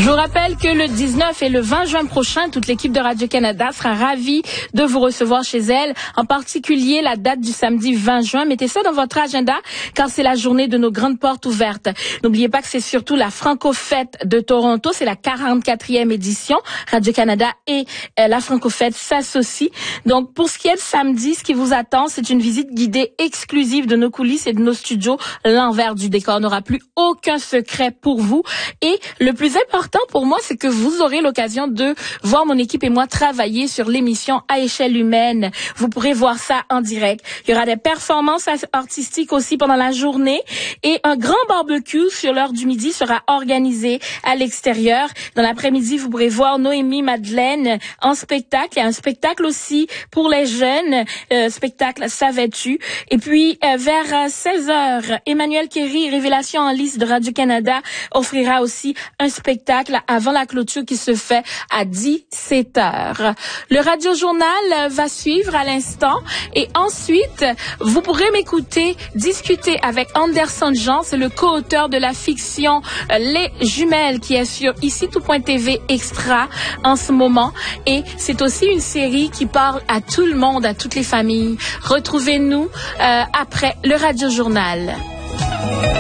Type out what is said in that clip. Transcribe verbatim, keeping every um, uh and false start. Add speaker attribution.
Speaker 1: Je vous rappelle que le dix-neuf et le vingt juin prochain, toute l'équipe de Radio-Canada sera ravie de vous recevoir chez elle. En particulier, la date du samedi vingt juin. Mettez ça dans votre agenda car c'est la journée de nos grandes portes ouvertes. N'oubliez pas que c'est surtout la Franco-Fête de Toronto. C'est la quarante-quatrième édition. Radio-Canada et euh, la Franco-Fête s'associent. Donc, pour ce qui est de samedi, ce qui vous attend, c'est une visite guidée exclusive de nos coulisses et de nos studios. L'envers du décor n'aura plus aucun secret pour vous. Et le plus important pour moi, c'est que vous aurez l'occasion de voir mon équipe et moi travailler sur l'émission à échelle humaine. Vous pourrez voir ça en direct. Il y aura des performances artistiques aussi pendant la journée et un grand barbecue sur l'heure du midi sera organisé à l'extérieur. Dans l'après-midi, vous pourrez voir Noémie Madeleine en spectacle. Il y a un spectacle aussi pour les jeunes, euh, spectacle Savais-tu? Et puis, euh, vers seize heures, Emmanuel Kéry, Révélation en lice de Radio-Canada, offrira aussi un spectacle avant la clôture qui se fait à dix-sept heures. Le Radio-Journal va suivre à l'instant et ensuite, vous pourrez m'écouter discuter avec Anderson Jean, c'est le co-auteur de la fiction Les Jumelles qui est sur ici tout point T V Extra en ce moment et c'est aussi une série qui parle à tout le monde, à toutes les familles. Retrouvez-nous euh, après le Radio-Journal.